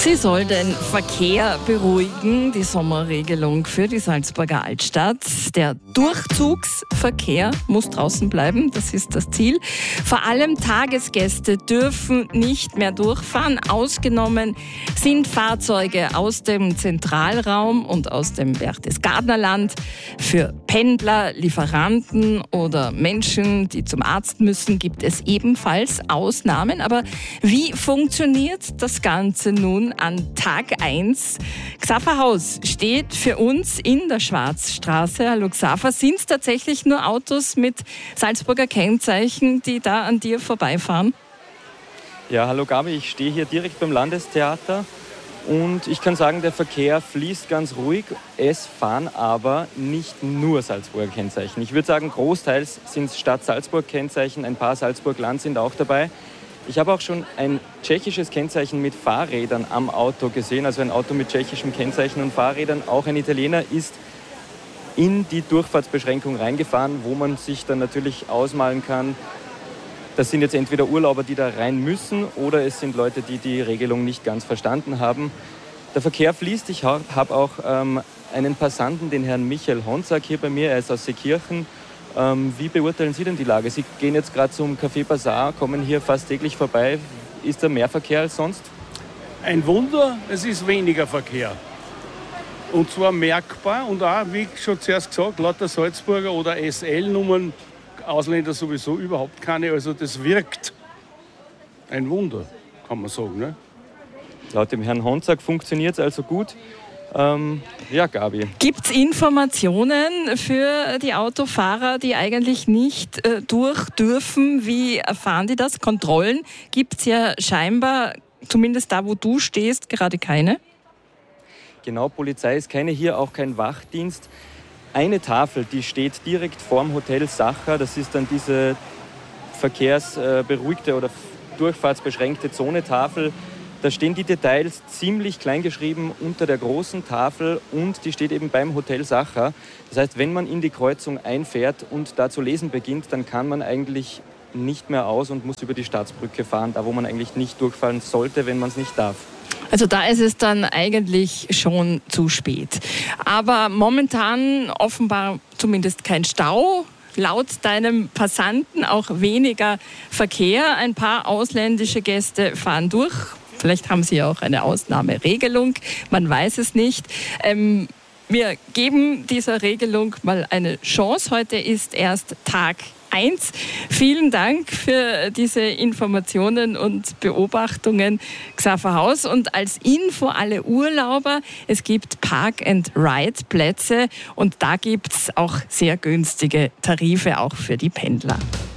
Sie soll den Verkehr beruhigen, die Sommerregelung für die Salzburger Altstadt. Der Durchzugsverkehr muss draußen bleiben, das ist das Ziel. Vor allem Tagesgäste dürfen nicht mehr durchfahren. Ausgenommen sind Fahrzeuge aus dem Zentralraum und aus dem Berchtesgadenerland. Für Pendler, Lieferanten oder Menschen, die zum Arzt müssen, gibt es ebenfalls Ausnahmen. Aber wie funktioniert das Ganze nun an Tag 1? Xaver Haus steht für uns in der Schwarzstraße. Hallo Xaver, sind es tatsächlich nur Autos mit Salzburger Kennzeichen, die da an dir vorbeifahren? Ja, hallo Gabi, ich stehe hier direkt beim Landestheater und ich kann sagen, der Verkehr fließt ganz ruhig. Es fahren aber nicht nur Salzburger Kennzeichen. Ich würde sagen, großteils sind es Stadt Salzburg Kennzeichen, ein paar Salzburg-Land sind auch dabei. Ich habe auch schon ein tschechisches Kennzeichen mit Fahrrädern am Auto gesehen, also ein Auto mit tschechischem Kennzeichen und Fahrrädern. Auch ein Italiener ist in die Durchfahrtsbeschränkung reingefahren, wo man sich dann natürlich ausmalen kann, das sind jetzt entweder Urlauber, die da rein müssen, oder es sind Leute, die die Regelung nicht ganz verstanden haben. Der Verkehr fließt. Ich habe auch einen Passanten, den Herrn Michael Honzak, hier bei mir. Er ist aus Seekirchen. Wie beurteilen Sie denn die Lage? Sie gehen jetzt gerade zum Café Bazar, kommen hier fast täglich vorbei. Ist da mehr Verkehr als sonst? Ein Wunder, es ist weniger Verkehr. Und zwar merkbar und auch, wie schon zuerst gesagt, lauter Salzburger oder SL-Nummern, Ausländer sowieso überhaupt keine. Also das wirkt. Ein Wunder, kann man sagen. Ne? Laut dem Herrn Honzak funktioniert es also gut. Ja, Gabi. Gibt es Informationen für die Autofahrer, die eigentlich nicht durch dürfen? Wie erfahren die das? Kontrollen gibt es ja scheinbar, zumindest da, wo du stehst, gerade keine. Genau, Polizei ist keine hier, auch kein Wachdienst. Eine Tafel, die steht direkt vorm Hotel Sacher. Das ist dann diese verkehrsberuhigte oder durchfahrtsbeschränkte Zonetafel. Da stehen die Details ziemlich klein geschrieben unter der großen Tafel und die steht eben beim Hotel Sacher. Das heißt, wenn man in die Kreuzung einfährt und da zu lesen beginnt, dann kann man eigentlich nicht mehr aus und muss über die Staatsbrücke fahren, da wo man eigentlich nicht durchfahren sollte, wenn man es nicht darf. Also da ist es dann eigentlich schon zu spät. Aber momentan offenbar zumindest kein Stau. Laut deinem Passanten auch weniger Verkehr. Ein paar ausländische Gäste fahren durch. Vielleicht haben sie ja auch eine Ausnahmeregelung, man weiß es nicht. Wir geben dieser Regelung mal eine Chance. Heute ist erst Tag 1. Vielen Dank für diese Informationen und Beobachtungen, Xaver Haus. Und als Info alle Urlauber, es gibt Park-and-Ride-Plätze und da gibt es auch sehr günstige Tarife, auch für die Pendler.